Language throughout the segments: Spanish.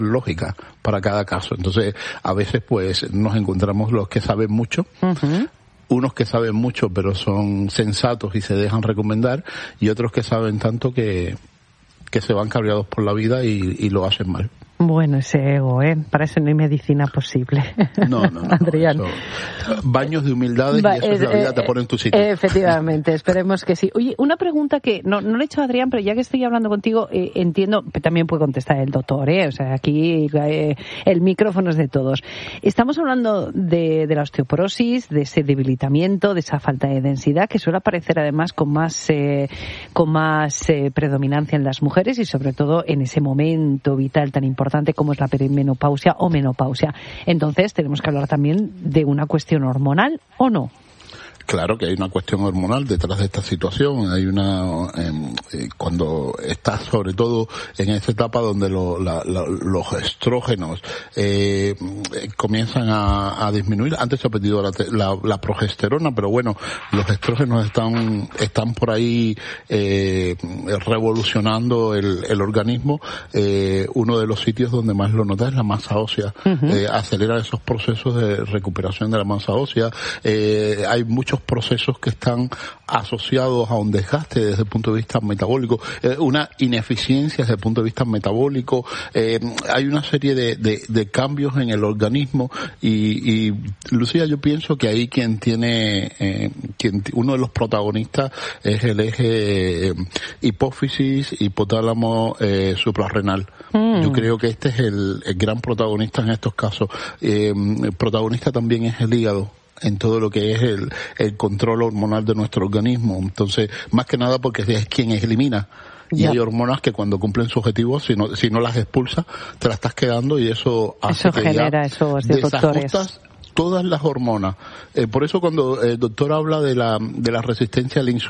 lógica para cada caso. Entonces, a veces pues nos encontramos los que saben mucho, unos que saben mucho pero son sensatos y se dejan recomendar, y otros que saben tanto que se van cabreados por la vida y lo hacen mal. Bueno, ese ego, para eso no hay medicina posible. No, Adrián. Baños de humildad y eso es la vida, te pone en tu sitio. Efectivamente, esperemos que sí. Oye, una pregunta que no le he hecho a Adrián, pero ya que estoy hablando contigo, entiendo, también puede contestar el doctor, o sea, aquí el micrófono es de todos. Estamos hablando de la osteoporosis, de ese debilitamiento, de esa falta de densidad, que suele aparecer además con más predominancia en las mujeres y sobre todo en ese momento vital tan importante como es la perimenopausia o menopausia. Entonces, tenemos que hablar también de una cuestión hormonal, ¿o no? Claro que hay una cuestión hormonal detrás de esta situación. Hay cuando estás sobre todo en esa etapa donde los estrógenos comienzan a disminuir. Antes se ha pedido la progesterona, pero bueno, los estrógenos están por ahí revolucionando el organismo. Uno de los sitios donde más lo notas es la masa ósea. Acelera esos procesos de recuperación de la masa ósea. Hay muchos procesos que están asociados a un desgaste desde el punto de vista metabólico, una ineficiencia desde el punto de vista metabólico. Hay una serie de cambios en el organismo y Lucía, yo pienso que ahí uno de los protagonistas es el eje hipófisis, hipotálamo, suprarrenal. Yo creo que este es el gran protagonista en estos casos. El protagonista también es el hígado en todo lo que es el control hormonal de nuestro organismo. Entonces, más que nada porque es quien elimina. Y hay hormonas que cuando cumplen su objetivo, si no las expulsas, te las estás quedando y eso hace que genera esos desajustas todas las hormonas. Por eso cuando el doctor habla de la resistencia a la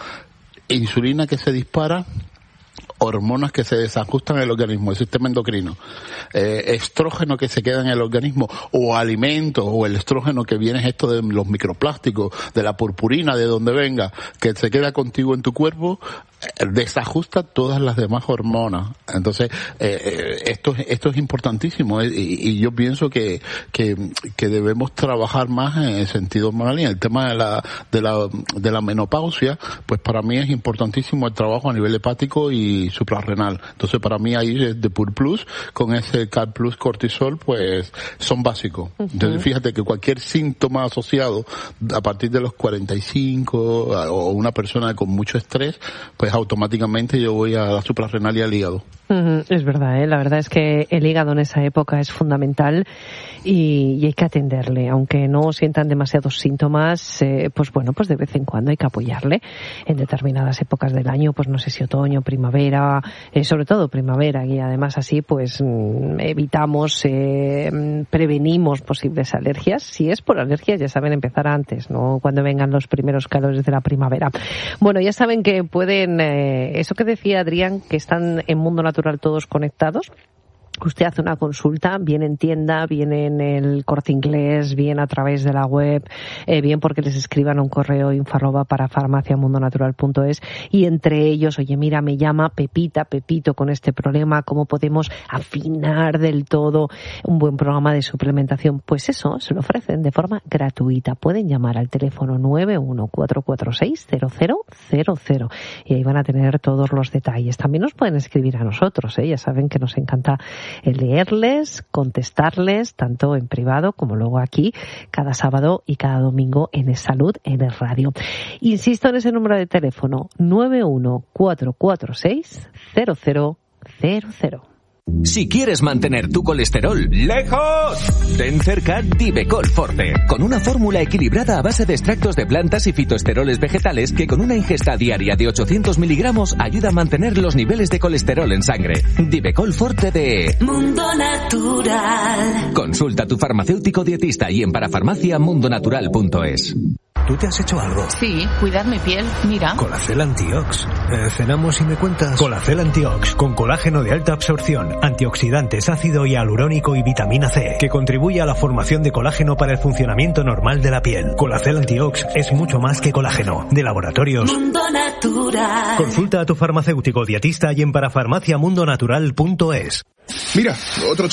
insulina que se dispara, hormonas que se desajustan en el organismo, el sistema endocrino, estrógeno que se queda en el organismo, o alimentos, o el estrógeno que viene es esto de los microplásticos, de la purpurina, de donde venga, que se queda contigo en tu cuerpo, desajusta todas las demás hormonas. Entonces, esto es importantísimo, y yo pienso que debemos trabajar más en el sentido hormonal. Y en el tema de la menopausia, pues para mí es importantísimo el trabajo a nivel hepático y suprarrenal. Entonces, para mí ahí de Pur Plus con ese Car Plus cortisol, pues son básicos. Entonces, fíjate que cualquier síntoma asociado a partir de los 45 o una persona con mucho estrés, pues automáticamente yo voy a la suprarrenal y al hígado. Es verdad, la verdad es que el hígado en esa época es fundamental y hay que atenderle, aunque no sientan demasiados síntomas, pues bueno, pues de vez en cuando hay que apoyarle en determinadas épocas del año, pues no sé si otoño, primavera, sobre todo primavera, y además así pues evitamos, prevenimos posibles alergias. Si es por alergias, ya saben, empezar antes, no cuando vengan los primeros calores de la primavera. Bueno, ya saben que pueden, eso que decía Adrián, que están en Mundo Natural todos conectados. Usted hace una consulta, bien en tienda, bien en el Corte Inglés, bien a través de la web, bien porque les escriban un correo info@farmaciamundonatural.es, y entre ellos, oye, mira, me llama Pepito con este problema, ¿cómo podemos afinar del todo un buen programa de suplementación? Pues eso, se lo ofrecen de forma gratuita. Pueden llamar al teléfono 914460000 y ahí van a tener todos los detalles. También nos pueden escribir a nosotros, ya saben que nos encanta leerles, contestarles, tanto en privado como luego aquí, cada sábado y cada domingo en Es Salud, en el radio. Insisto en ese número de teléfono, 914460000. Si quieres mantener tu colesterol lejos, ten cerca Divecol Forte, con una fórmula equilibrada a base de extractos de plantas y fitoesteroles vegetales que con una ingesta diaria de 800 miligramos ayuda a mantener los niveles de colesterol en sangre. Divecol Forte de Mundo Natural. Consulta a tu farmacéutico dietista y en parafarmaciamundonatural.es. ¿tú te has hecho algo? Sí, cuidar mi piel, mira. Colacel Antiox. Cenamos y me cuentas. Colacel Antiox, con colágeno de alta absorción, antioxidantes, ácido hialurónico y vitamina C, que contribuye a la formación de colágeno para el funcionamiento normal de la piel. Colacel Antiox es mucho más que colágeno. De Laboratorios Mundo Natural. Consulta a tu farmacéutico dietista y en parafarmaciamundonatural.es. Mira, otro